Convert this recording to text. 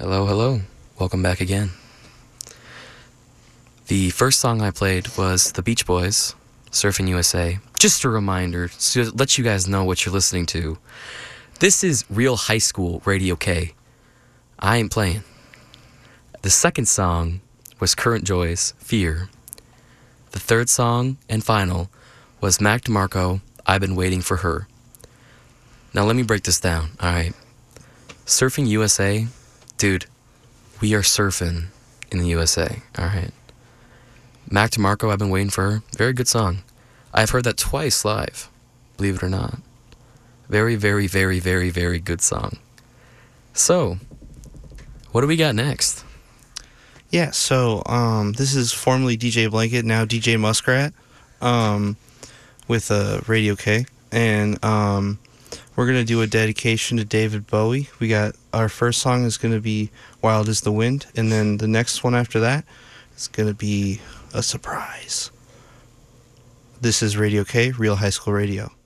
Hello, hello. Welcome back again. The first song I played was The Beach Boys, Surfing USA. Just a reminder, to let you guys know what you're listening to. This is Real High School Radio K. I ain't playing. The second song was Current Joy's Fear. The third song and final was Mac DeMarco, I've Been Waiting for Her. Now let me break this down, alright? Surfing USA, dude, we are surfing in the USA, alright? Mac DeMarco, I've Been Waiting for Her, very good song. I've heard that twice live, believe it or not. Very, very, very, very, very good song. So, what do we got next? Yeah, so this is formerly DJ Blanket, now DJ Muskrat, with Radio K, and we're gonna do a dedication to David Bowie. We got our first song is gonna be "Wild as the Wind," and then the next one after that is gonna be a surprise. This is Radio K, Real High School Radio.